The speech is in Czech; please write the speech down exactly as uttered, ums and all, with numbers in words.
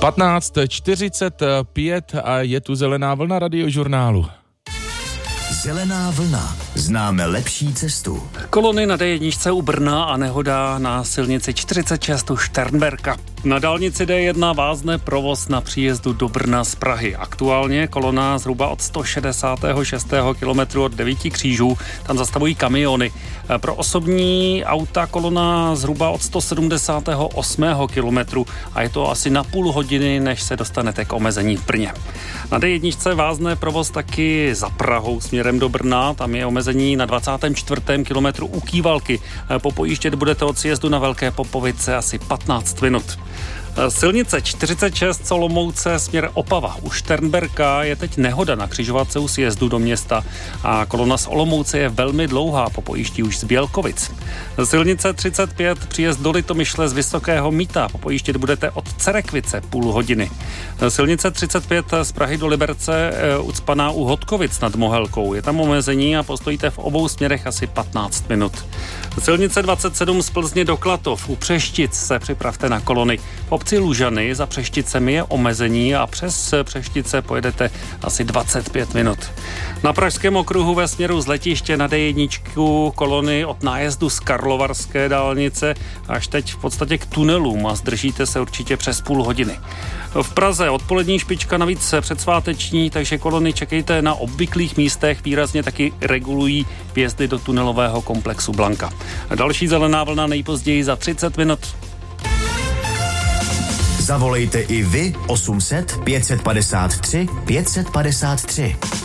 patnáct čtyřicet pět a je tu zelená vlna Radiožurnálu. Zelená vlna. Známe lepší cestu. Kolony na dé jedna u Brna a nehoda na silnici čtyřicet šest u Šternberka. Na dálnici dé jedna vázne provoz na příjezdu do Brna z Prahy. Aktuálně kolona zhruba od sto šedesát šest kilometrů od Devíti křížů. Tam zastavují kamiony. Pro osobní auta kolona zhruba od sto sedmdesát osm kilometrů a je to asi na půl hodiny, než se dostanete k omezení v Brně. Na dé jedna vázne provoz taky za Prahou směrem do Brna. Tam je omezení na dvacátém čtvrtém kilometru u Kývalky. Popojíždět budete od sjezdu na Velké Popovice asi patnáct minut. Silnice čtyřicet šest Olomouce směr Opava. U Šternberka je teď nehoda na křižovatce u sjezdu do města a kolona z Olomouce je velmi dlouhá, popojíždí už z Bělkovic. Silnice třicet pět příjezd do Litomyšle z Vysokého Mýta. Popojíždět budete od Cerekvice půl hodiny. Silnice třicet pět z Prahy do Liberce ucpaná u Hodkovic nad Mohelkou. Je tam omezení a postojíte v obou směrech asi patnáct minut. Silnice dvacet sedm z Plzně do Klatov. U Přeštic se připravte na kolony. V obci Lužany za Přešticemi je omezení a přes Přeštice pojedete asi dvacet pět minut. Na Pražském okruhu ve směru z letiště na dé jedna kolony od nájezdu z Karlovarské dálnice až teď v podstatě k tunelům a zdržíte se určitě přes půl hodiny. V Praze odpolední špička navíc předsváteční, takže kolony čekejte na obvyklých místech, výrazně taky regulují vjezdy do tunelového komplexu Blanka. Další zelená vlna nejpozději za třicet minut. Zavolejte i vy osm set pět set padesát tři pět set padesát tři.